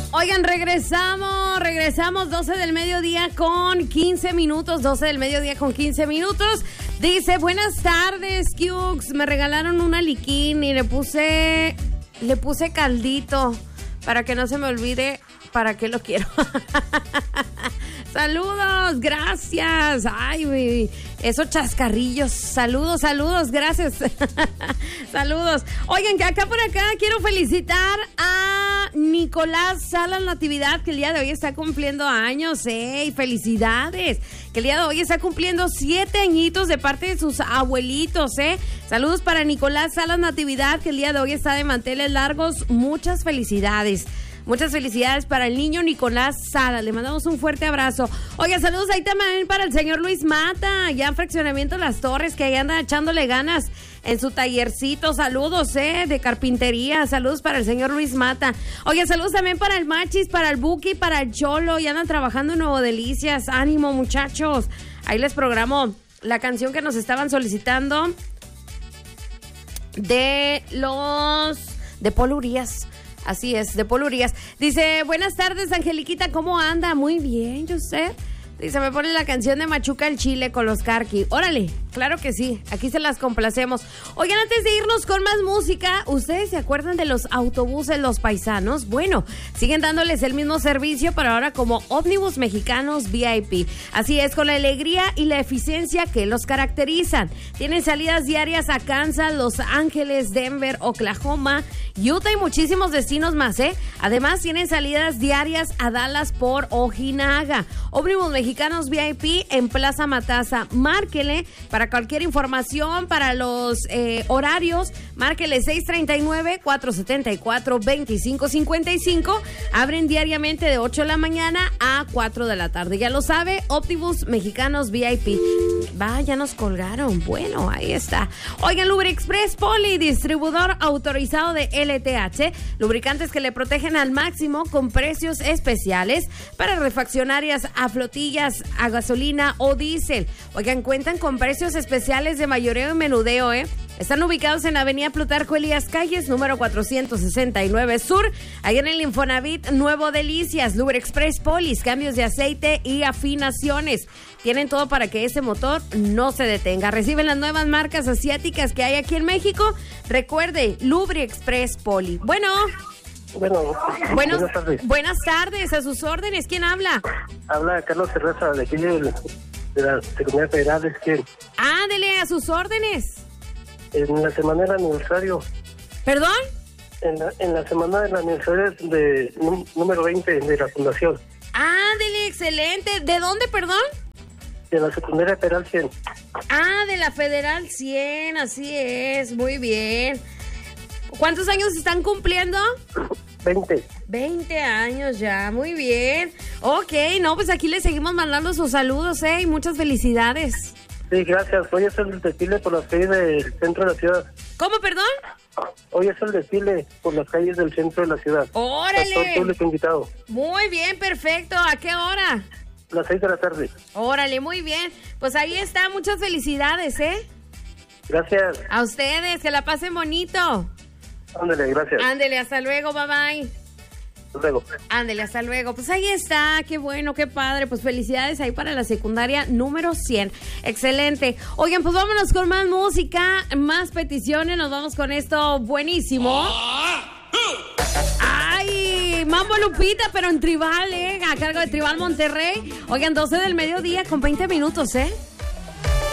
Oigan, regresamos 12 del mediodía con 15 minutos, 12 del mediodía con 15 minutos. Dice, buenas tardes, Cukes, me regalaron una liquín y le puse caldito para que no se me olvide para qué lo quiero. Saludos, gracias. Ay, güey, esos chascarrillos. Saludos, gracias. Saludos. Oigan, que acá por acá quiero felicitar a Nicolás Salas Natividad, que el día de hoy está cumpliendo años, y felicidades. Que el día de hoy está cumpliendo 7 añitos de parte de sus abuelitos, Saludos para Nicolás Salas Natividad, que el día de hoy está de manteles largos. Muchas felicidades. Muchas felicidades para el niño Nicolás Salas. Le mandamos un fuerte abrazo. Oiga, saludos ahí también para el señor Luis Mata, ya en Fraccionamiento Las Torres, que ahí anda echándole ganas en su tallercito. Saludos, de carpintería. Saludos para el señor Luis Mata. Oiga, saludos también para el Machis, para el Buki, para el Cholo. Ya andan trabajando en Nuevo Delicias. Ánimo, muchachos. Ahí les programo la canción que nos estaban solicitando de Polo Urias. Así es, de Polo Urias. Dice, buenas tardes, Angeliquita, ¿cómo anda? Muy bien, yo sé. Dice, me pone la canción de Machuca el Chile con los Carqui. Órale, claro que sí, aquí se las complacemos. Oigan, antes de irnos con más música, ¿ustedes se acuerdan de los autobuses Los Paisanos? Bueno, siguen dándoles el mismo servicio, pero ahora como ómnibus mexicanos VIP. Así es, con la alegría y la eficiencia que los caracterizan. Tienen salidas diarias a Kansas, Los Ángeles, Denver, Oklahoma, Utah y muchísimos destinos más, Además, tienen salidas diarias a Dallas por Ojinaga. Ómnibus Mexicanos VIP en Plaza Matasa. Márquele para cualquier información, para los horarios. Márquele 639-474-2555. Abren diariamente de 8 de la mañana a 4 de la tarde. Ya lo sabe, Ómnibus Mexicanos VIP. Ya nos colgaron. Bueno, ahí está. Oigan, Lubrexpress Poli, distribuidor autorizado de LTH. Lubricantes que le protegen al máximo con precios especiales para refaccionarias a flotillas, a gasolina o diésel. Oigan, cuentan con precios especiales de mayoreo y menudeo, Están ubicados en Avenida Plutarco Elías Calles, número 469 Sur, ahí en el Infonavit Nuevo Delicias. Lubrexpress Polis, cambios de aceite y afinaciones. Tienen todo para que ese motor no se detenga. Reciben las nuevas marcas asiáticas que hay aquí en México. Recuerde, Lubrexpress Poli. Buenas tardes. Buenas tardes, a sus órdenes. ¿Quién habla? Habla Carlos Terraza, de aquí de la Secundaria Federal. Es que... Ándele, a sus órdenes. En la semana del aniversario. ¿Perdón? En la semana del aniversario de número 20 de la fundación. Ándele, excelente. ¿De dónde, perdón? De la Secundaria Federal 100. De la Federal 100, así es. Muy bien. ¿Cuántos años están cumpliendo? 20. 20 años ya, muy bien. Ok, no, pues aquí le seguimos mandando sus saludos, y muchas felicidades. Sí, gracias. Hoy es el desfile por las calles del centro de la ciudad. ¿Cómo, perdón? Hoy es el desfile por las calles del centro de la ciudad. ¡Órale! Todo el público invitado. Muy bien, perfecto. ¿A qué hora? Las 6 de la tarde. Órale, muy bien. Pues ahí está, muchas felicidades, Gracias. A ustedes, que la pasen bonito. Ándele, gracias. Ándele, hasta luego, bye bye. Hasta luego. Ándele, hasta luego. Pues ahí está, qué bueno, qué padre. Pues felicidades ahí para la secundaria número 100. Excelente. Oigan, pues vámonos con más música, más peticiones. Nos vamos con esto buenísimo. ¡Ay! Mambo Lupita, pero en Tribal, a cargo de Tribal Monterrey. Oigan, 12 del mediodía con 20 minutos,